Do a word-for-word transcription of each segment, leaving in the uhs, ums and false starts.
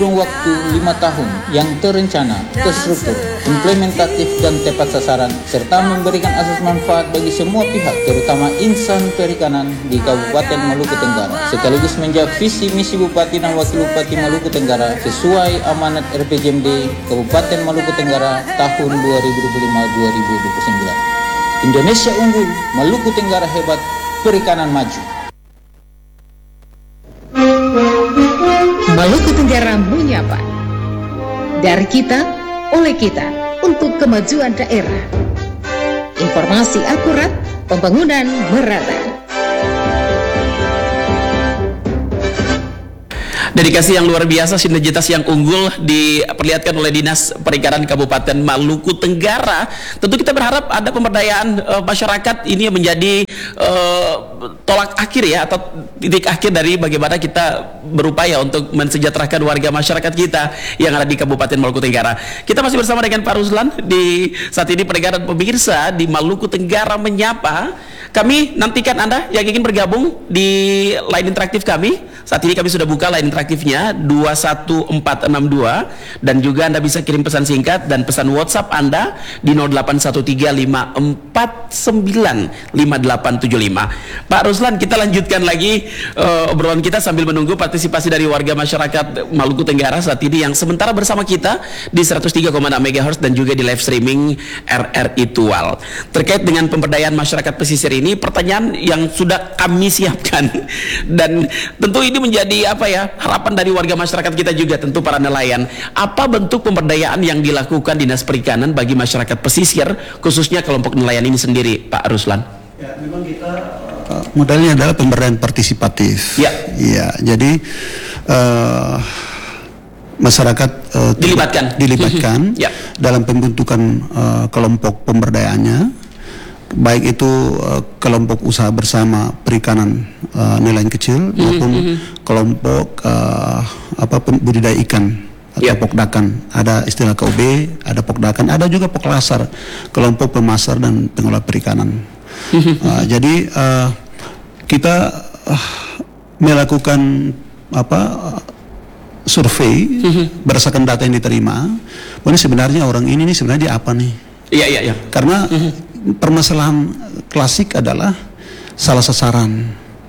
kurun waktu lima tahun yang terencana, terstruktur, implementatif dan tepat sasaran, serta memberikan asas manfaat bagi semua pihak, terutama insan perikanan di Kabupaten Maluku Tenggara, sekaligus menjawab visi misi Bupati dan Wakil Bupati Maluku Tenggara sesuai amanat R P J M D Kabupaten Maluku Tenggara tahun dua ribu dua puluh lima sampai dua ribu dua puluh sembilan. Indonesia unggul, Maluku Tenggara hebat, perikanan maju. Maluku Tenggara menyapa. Dari kita, oleh kita, untuk kemajuan daerah. Informasi akurat, pembangunan merata. Dedikasi yang luar biasa, sinergitas yang unggul diperlihatkan oleh Dinas Perikanan Kabupaten Maluku Tenggara. Tentu kita berharap ada pemberdayaan uh, masyarakat ini yang menjadi uh, tolak akhir ya, atau titik akhir dari bagaimana kita berupaya untuk mensejahterakan warga masyarakat kita yang ada di Kabupaten Maluku Tenggara. Kita masih bersama dengan Pak Ruslan di saat ini perikanan pemirsa di Maluku Tenggara menyapa. Kami nantikan Anda yang ingin bergabung di line interaktif kami. Saat ini kami sudah buka line interaktifnya dua satu empat enam dua, dan juga Anda bisa kirim pesan singkat dan pesan WhatsApp Anda di nol delapan satu tiga lima empat sembilan lima delapan tujuh lima. Pak Ruslan, kita lanjutkan lagi uh, obrolan kita sambil menunggu partisipasi dari warga masyarakat Maluku Tenggara saat ini yang sementara bersama kita di seratus tiga koma enam megahertz dan juga di live streaming R R I Tual. Terkait dengan pemberdayaan masyarakat pesisir ini, pertanyaan yang sudah kami siapkan dan tentu ini menjadi apa ya, harapan dari warga masyarakat kita juga, tentu para nelayan. Apa bentuk pemberdayaan yang dilakukan Dinas Perikanan bagi masyarakat pesisir, khususnya kelompok nelayan ini sendiri, Pak Ruslan? Ya, memang kita uh, modalnya adalah pemberdayaan partisipatif. Ya. Ya, jadi uh, masyarakat uh, dilibatkan, dilibatkan ya, dalam pembentukan uh, kelompok pemberdayaannya, baik itu uh, kelompok usaha bersama perikanan uh, nelayan kecil mm-hmm, maupun mm-hmm. kelompok uh, apa budidaya ikan atau yep. pokdakan. Ada istilah K O B, ada pokdakan, ada juga poklasar, kelompok pemasar dan pengelola perikanan. Mm-hmm. Uh, jadi uh, kita uh, melakukan apa uh, survei mm-hmm. berdasarkan data yang diterima. Ini sebenarnya orang ini nih sebenarnya dia apa nih? Iya iya iya. Karena mm-hmm. permasalahan klasik adalah salah sasaran.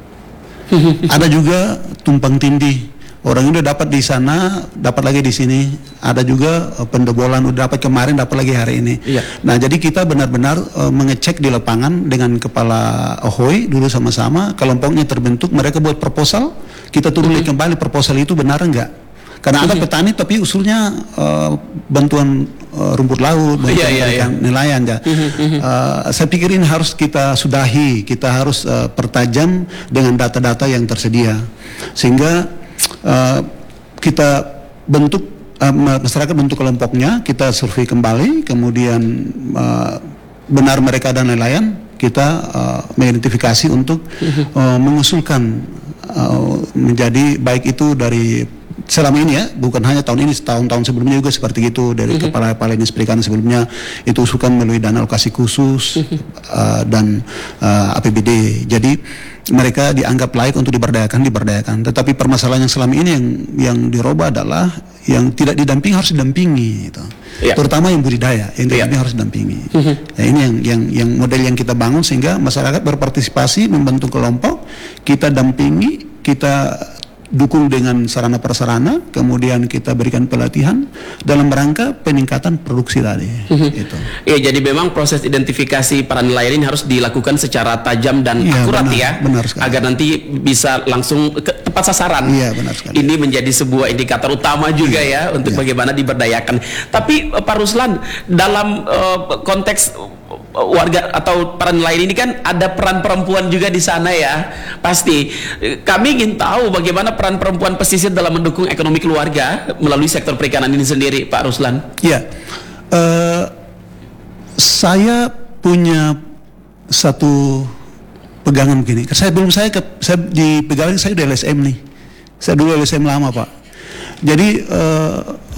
Ada juga tumpang tindih. Orang udah dapat di sana, dapat lagi di sini. Ada juga uh, pendobolan, udah dapat kemarin, dapat lagi hari ini. Iya. Nah, jadi kita benar-benar uh, mengecek di lapangan dengan kepala Ahoy dulu sama-sama. Kelompoknya terbentuk, mereka buat proposal. Kita turun mm-hmm. kembali proposal itu benar enggak? Karena ada petani tapi usulnya uh, bantuan uh, rumput laut, bantuan yeah, yeah, yeah. nelayan ya. uh, saya pikir ini harus kita sudahi, kita harus uh, pertajam dengan data-data yang tersedia, sehingga uh, kita bentuk uh, masyarakat bentuk kelompoknya, kita survei kembali, kemudian uh, benar mereka ada nelayan, kita uh, mengidentifikasi untuk uh, mengusulkan uh, menjadi baik itu dari selama ini ya, bukan hanya tahun ini, tahun-tahun sebelumnya juga seperti itu, dari mm-hmm. kepala-kepala Dinas Perikanan sebelumnya itu usulkan melalui dana alokasi khusus mm-hmm. uh, dan uh, A P B D. Jadi mereka dianggap layak untuk diberdayakan, diberdayakan. Tetapi permasalahan yang selama ini yang yang dirubah adalah yang tidak didampingi harus didampingi, gitu. Yeah. Terutama yang budidaya, yang tidak yeah. harus didampingi. Mm-hmm. Ya, ini yang yang yang model yang kita bangun sehingga masyarakat berpartisipasi membentuk kelompok, kita dampingi, kita dukung dengan sarana prasarana, kemudian kita berikan pelatihan dalam rangka peningkatan produksi tadi. Itu. Iya, jadi memang proses identifikasi para nelayan ini harus dilakukan secara tajam dan ya, akurat benar, ya, benar agar nanti bisa langsung ke tepat sasaran. Iya, benar sekali. Ini menjadi sebuah indikator utama juga ya, ya untuk ya. bagaimana diberdayakan. Tapi Pak Ruslan, dalam uh, konteks warga atau para nelayan ini kan ada peran perempuan juga di sana ya, pasti. Kami ingin tahu bagaimana peran perempuan pesisir dalam mendukung ekonomi keluarga melalui sektor perikanan ini sendiri, Pak Ruslan. Ya, uh, saya punya satu pegangan begini. Saya belum saya ke, saya di pegangan saya udah L S M nih. Saya dulu L S M lama Pak. Jadi uh,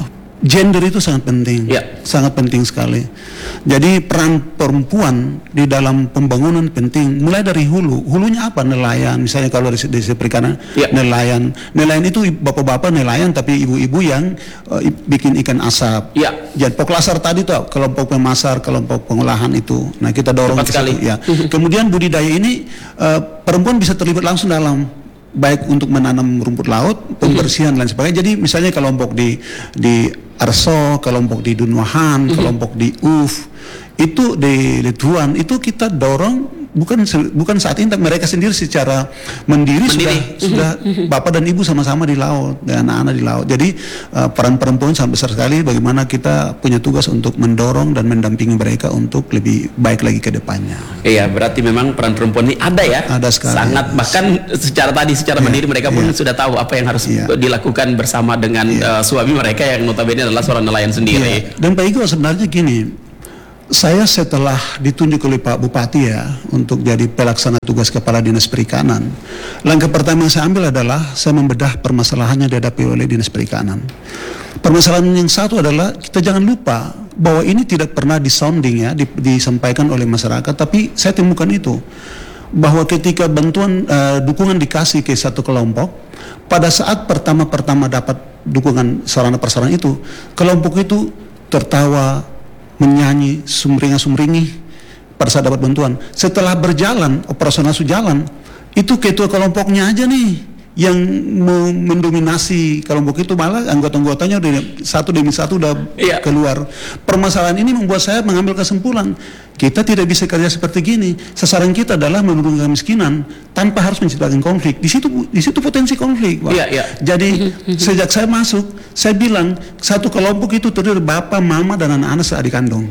gender itu sangat penting, Ya. sangat penting sekali. Jadi peran perempuan di dalam pembangunan penting, mulai dari hulu. Hulunya apa? Nelayan, misalnya kalau dari desa perikanan, Ya. nelayan. Nelayan itu bapak-bapak nelayan, tapi ibu-ibu yang uh, bikin ikan asap. Ya. Jadi poklasar tadi tuh kelompok pemasar, kelompok pengolahan itu. Nah kita dorong Tepat ke sekali. situ, ya. Kemudian budidaya ini uh, perempuan bisa terlibat langsung dalam, baik untuk menanam rumput laut, pembersihan dan sebagainya. Jadi misalnya kelompok di di Arso, kelompok di Dunwahan, kelompok di U F, itu di Letuan, itu kita dorong bukan se- bukan saat ini, tapi mereka sendiri secara mandiri, Mandiri. sudah sudah bapak dan ibu sama-sama di laut dan anak-anak di laut. Jadi uh, peran perempuan sangat besar sekali. Bagaimana kita punya tugas untuk mendorong dan mendampingi mereka untuk lebih baik lagi ke depannya. Iya, berarti memang peran perempuan ini ada ya. Ada sekali. Sangat, bahkan secara tadi secara Iya, mandiri mereka pun iya. sudah tahu apa yang harus Iya. dilakukan bersama dengan Iya. uh, suami mereka yang notabene adalah seorang nelayan sendiri. Iya. Dan Pak Igo, sebenarnya gini, saya setelah ditunjuk oleh Pak Bupati ya untuk jadi pelaksana tugas Kepala Dinas Perikanan, langkah pertama yang saya ambil adalah saya membedah permasalahannya dihadapi oleh Dinas Perikanan. Permasalahan yang satu adalah kita jangan lupa bahwa ini tidak pernah disounding ya, di- disampaikan oleh masyarakat, tapi saya temukan itu bahwa ketika bantuan eh, dukungan dikasih ke satu kelompok, pada saat pertama-pertama dapat dukungan sarana prasarana itu, kelompok itu tertawa, menyanyi, sumringah-sumringi pada saat dapat bantuan. Setelah berjalan, operasional jalan, itu ketua kelompoknya aja nih yang me- mendominasi kelompok itu, malah anggota-anggotanya udah satu demi satu udah Iya. keluar. Permasalahan ini membuat saya mengambil kesimpulan, kita tidak bisa kerja seperti gini. Sasaran kita adalah menurunkan kemiskinan tanpa harus menciptakan konflik. Di situ di situ potensi konflik, Pak. Iya, iya. Jadi sejak saya masuk, saya bilang satu kelompok itu terdiri dari bapak, mama dan anak-anak seadik kandung.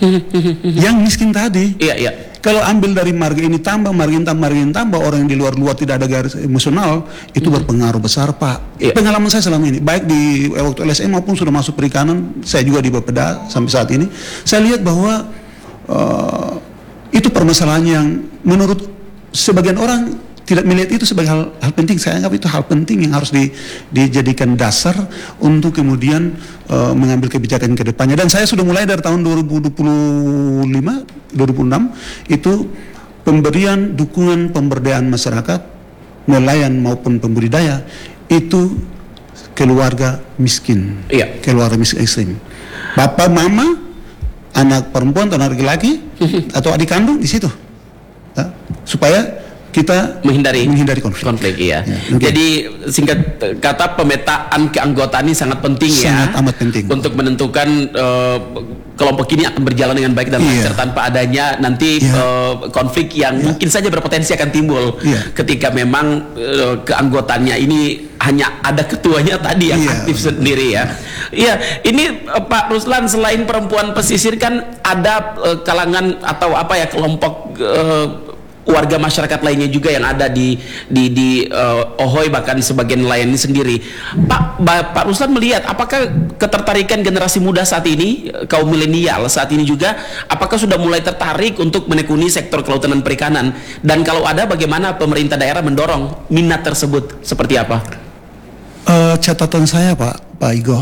Yang miskin tadi. Iya, iya. Kalau ambil dari marga ini tambah, marga ini tambah, marga ini tambah, orang yang di luar-luar tidak ada garis emosional, itu berpengaruh besar, Pak. Iya. Pengalaman saya selama ini, baik di waktu L S M maupun sudah masuk perikanan, saya juga di Bapeda sampai saat ini, saya lihat bahwa uh, itu permasalahan yang menurut sebagian orang tidak melihat itu sebagai hal, hal penting. Saya anggap itu hal penting yang harus di, dijadikan dasar untuk kemudian uh, mengambil kebijakan ke depannya. Dan saya sudah mulai dari tahun dua ribu dua puluh lima, dua ribu enam itu pemberian dukungan pemberdayaan masyarakat, nelayan maupun pembudidaya itu keluarga miskin, Iya. keluarga miskin ekstrim. Bapak, mama, anak perempuan atau anak laki-laki atau adik kandung di situ, ya, supaya kita menghindari menghindari konflik. konflik iya. Ya, oke. Jadi singkat kata pemetaan keanggotaan ini sangat penting Sangat ya. amat penting. Untuk menentukan eh, kelompok ini akan berjalan dengan baik dan Iya. lancar tanpa adanya nanti Iya. eh, konflik yang Iya. mungkin saja berpotensi akan timbul Iya. ketika memang eh, keanggotaannya ini hanya ada ketuanya tadi yang Iya, aktif betul. sendiri ya. Iya, ini eh, Pak Ruslan, selain perempuan pesisir kan ada eh, kalangan atau apa ya kelompok eh, warga masyarakat lainnya juga yang ada di di di eh, Ohoy, bahkan sebagian nelayan ini sendiri. Pak Ba- Pak Ruslan melihat apakah ketertarikan generasi muda saat ini, eh, kaum milenial saat ini juga, apakah sudah mulai tertarik untuk menekuni sektor kelautan dan perikanan, dan kalau ada bagaimana pemerintah daerah mendorong minat tersebut seperti apa? Eh, catatan saya, Pak Pak Igo,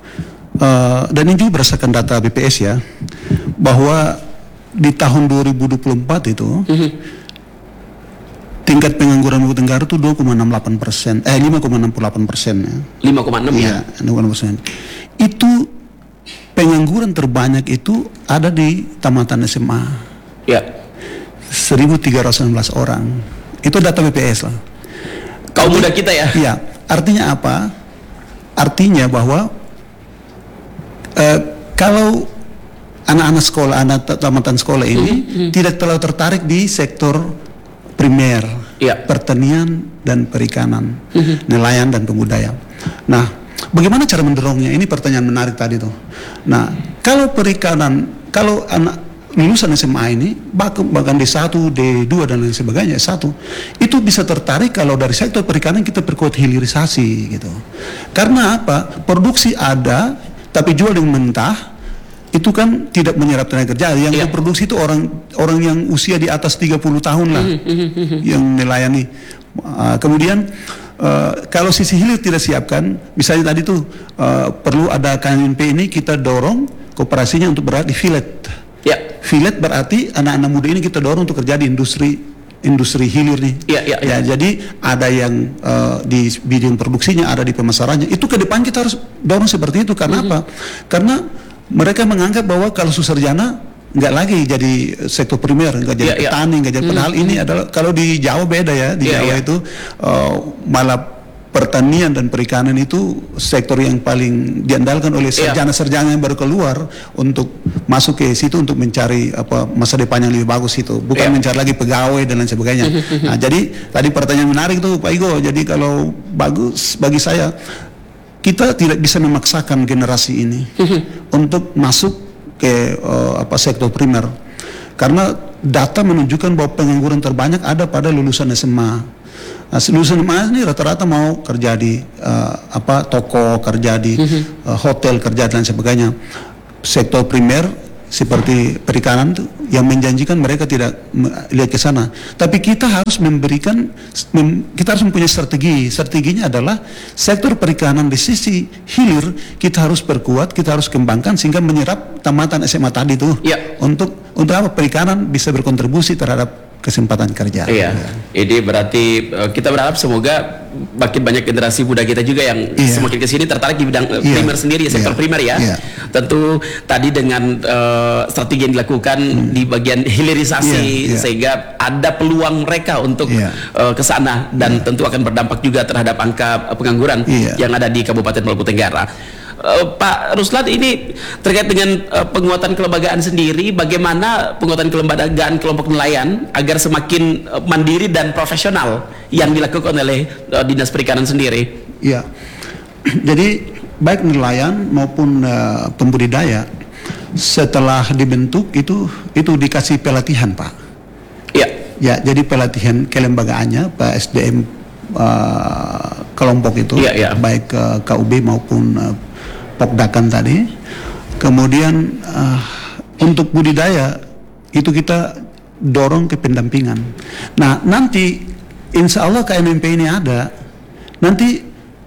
eh, dan ini juga berdasarkan data B P S ya, bahwa di tahun dua ribu dua puluh empat itu tingkat pengangguran Maluku Tenggara itu dua koma enam delapan persen, eh lima koma enam delapan persen ya. lima koma enam ya. Iya, lima koma enam persen. Itu pengangguran terbanyak itu ada di tamatan S M A, Ya. seribu tiga ratus sembilan belas orang. Itu data B P S lah. Kaum muda kita ya. Iya, artinya apa? Artinya bahwa eh, kalau anak-anak sekolah, anak tamatan sekolah ini tidak terlalu tertarik di sektor primer, Iya. pertanian dan perikanan, nelayan dan pembudayaan. Nah, bagaimana cara mendorongnya? Ini pertanyaan menarik tadi tuh. Nah, kalau perikanan, kalau anak lulusan S M A ini bahkan bahkan D satu, D dua dan lain sebagainya, S satu, itu bisa tertarik kalau dari sektor perikanan kita perkuat hilirisasi gitu. Karena apa? Produksi ada tapi jual dengan mentah, itu kan tidak menyerap tenaga kerja. Yang Iya. berproduksi itu orang orang yang usia di atas tiga puluh tahun lah yang melayani. Uh, kemudian uh, kalau sisi hilir tidak siapkan, misalnya tadi tuh uh, perlu ada K M N P ini kita dorong kooperasinya untuk berada di filet. Ya. Filet berarti anak-anak muda ini kita dorong untuk kerja di industri industri hilir nih. Ya, ya, ya. Ya, jadi ada yang uh, di bidang produksinya, ada di pemasarannya. Itu ke depan kita harus dorong seperti itu. Karena mm-hmm. apa? Karena mereka menganggap bahwa kalau susarjana nggak lagi jadi sektor primer, nggak jadi yeah, petani, nggak yeah. jadi. Padahal mm-hmm. ini adalah kalau di Jawa beda ya, di yeah, Jawa yeah. itu uh, malah pertanian dan perikanan itu sektor yang paling diandalkan oleh sarjana-sarjana yang baru keluar untuk masuk ke situ untuk mencari apa masa depan yang lebih bagus itu, bukan yeah. mencari lagi pegawai dan lain sebagainya. Nah, jadi tadi pertanyaan menarik tuh Pak Igo. Jadi kalau bagus bagi saya, kita tidak bisa memaksakan generasi ini untuk masuk ke uh, apa sektor primer, karena data menunjukkan bahwa pengangguran terbanyak ada pada lulusan S M A. Nah, lulusan S M A ini rata-rata mau kerja di uh, apa toko, kerja di uh, hotel, kerja dan sebagainya. Sektor primer seperti perikanan tuh yang menjanjikan mereka tidak lihat ke sana. Tapi kita harus memberikan, mem, kita harus mempunyai strategi. Strateginya adalah sektor perikanan di sisi hilir kita harus perkuat, kita harus kembangkan sehingga menyerap tamatan S M A tadi tuh. Ya. Untuk untuk apa perikanan bisa berkontribusi terhadap kesempatan kerja. Iya. Ini berarti uh, kita berharap semoga makin banyak generasi muda kita juga yang iya. semakin kesini tertarik di bidang uh, iya. primer sendiri, sektor iya. primer ya. Iya. Tentu tadi dengan uh, strategi yang dilakukan hmm. di bagian hilirisasi iya. Iya. sehingga ada peluang mereka untuk iya. uh, ke sana dan iya. tentu akan berdampak juga terhadap angka pengangguran iya. yang ada di Kabupaten Maluku Tenggara. Uh, Pak Ruslan, ini terkait dengan uh, penguatan kelembagaan sendiri, bagaimana penguatan kelembagaan kelompok nelayan agar semakin uh, mandiri dan profesional yang dilakukan oleh uh, Dinas Perikanan sendiri? Iya, jadi baik nelayan maupun uh, pembudidaya setelah dibentuk itu itu dikasih pelatihan Pak. Iya. Ya, jadi pelatihan kelembagaannya Pak S D M uh, kelompok itu, ya, ya. baik uh, K U B maupun uh, Pokdakan tadi. Kemudian uh, untuk budidaya itu kita dorong ke pendampingan. Nah nanti insya Allah K M N P ini ada, nanti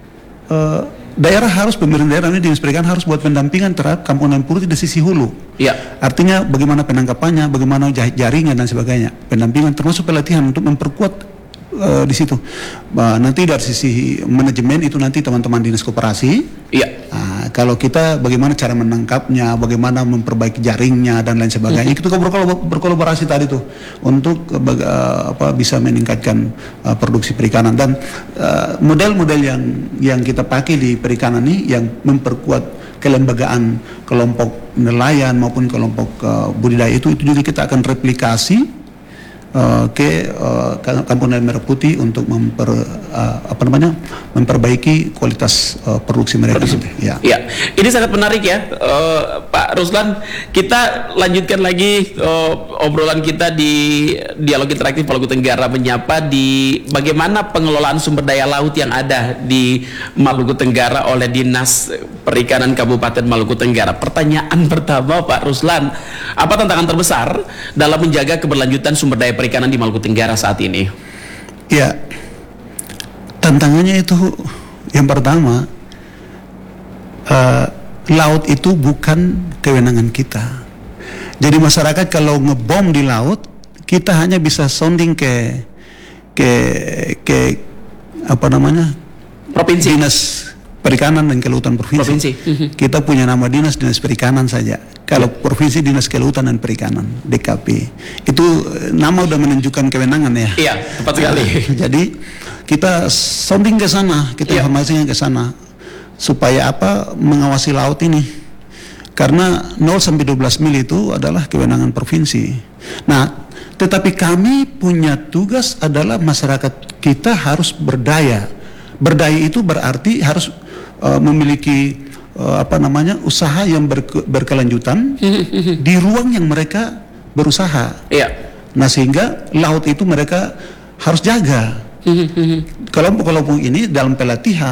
uh, daerah harus, pemerintah daerah ini Dinas Perikanan harus buat pendampingan terhadap kampung nelayan purut di sisi hulu. Ya. Artinya bagaimana penangkapannya, bagaimana jaringan dan sebagainya. Pendampingan termasuk pelatihan untuk memperkuat Uh, di situ. Uh, nanti dari sisi manajemen itu nanti teman-teman dinas koperasi. Iya. Uh, kalau kita bagaimana cara menangkapnya, bagaimana memperbaiki jaringnya dan lain sebagainya. Mm-hmm. Itu berkolaborasi, berkolaborasi tadi tuh untuk uh, apa bisa meningkatkan uh, produksi perikanan dan uh, model-model yang yang kita pakai di perikanan ini yang memperkuat kelembagaan kelompok nelayan maupun kelompok uh, budidaya itu itu juga kita akan replikasi Uh, ke uh, Kampung Nelayan Merah Putih untuk memper uh, apa namanya memperbaiki kualitas uh, produksi mereka. Produksi. Ya. Ya, ini sangat menarik ya, uh, Pak Ruslan. Kita lanjutkan lagi uh, obrolan kita di dialog interaktif Maluku Tenggara menyapa di bagaimana pengelolaan sumber daya laut yang ada di Maluku Tenggara oleh Dinas Perikanan Kabupaten Maluku Tenggara. Pertanyaan pertama Pak Ruslan, apa tantangan terbesar dalam menjaga keberlanjutan sumber daya perikanan di Maluku Tenggara saat ini? Ya, tantangannya itu yang pertama, uh, laut itu bukan kewenangan kita. Jadi masyarakat kalau ngebom di laut, kita hanya bisa sounding ke ke ke apa namanya provinsi, dinas perikanan dan kelautan provinsi. provinsi. Kita punya nama dinas dinas perikanan saja. Kalau provinsi dinas kelautan dan perikanan D K P itu nama udah menunjukkan kewenangan ya. Iya, tepat sekali. Jadi kita sounding ke sana, kita iya. informasinya ke sana supaya apa mengawasi laut ini. Karena nol sampai dua belas mil itu adalah kewenangan provinsi. Nah, tetapi kami punya tugas adalah masyarakat kita harus berdaya. Berdaya itu berarti harus uh, memiliki uh, apa namanya usaha yang berke, berkelanjutan di ruang yang mereka berusaha. Iya. Nah, sehingga laut itu mereka harus jaga. Kelompok-kelompok ini dalam pelatihan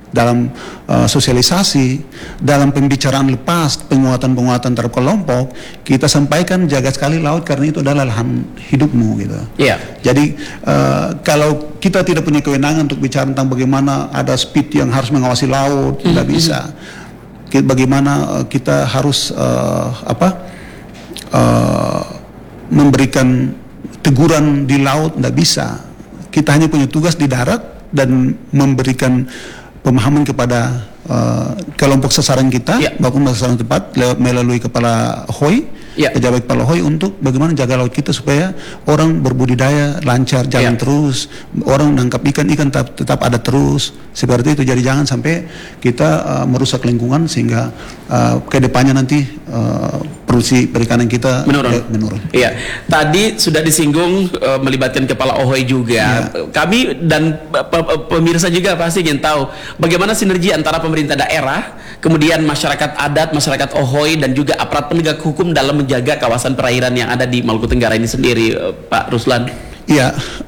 dalam uh, sosialisasi, dalam pembicaraan lepas, penguatan-penguatan terhadap kelompok, kita sampaikan jaga sekali laut karena itu adalah lahan hidupmu gitu. Iya. Jadi uh, kalau kita tidak punya kewenangan untuk bicara tentang bagaimana ada speed yang harus mengawasi laut, tidak bisa. Ki- Bagaimana uh, kita harus uh, apa uh, memberikan teguran di laut, tidak bisa. Kita hanya punya tugas di darat dan memberikan pemahaman kepada uh, kelompok sasaran kita, Ya. maupun sasaran tempat lewat melalui kepala H O I, Ya. pejabat kepala H O I untuk bagaimana jaga laut kita supaya orang berbudidaya lancar, jalan Ya. terus, orang nangkap ikan, ikan tetap, tetap ada terus, seperti itu. Jadi jangan sampai kita uh, merusak lingkungan sehingga uh, ke depannya nanti uh, produksi perikanan kita Menurun. eh, menurun. Iya, tadi sudah disinggung eh, melibatkan kepala O H O I juga. Iya. Kami dan pe- pe- pemirsa juga pasti ingin tahu bagaimana sinergi antara pemerintah daerah, kemudian masyarakat adat, masyarakat O H O I dan juga aparat penegak hukum dalam menjaga kawasan perairan yang ada di Maluku Tenggara ini sendiri, eh, Pak Ruslan. Iya,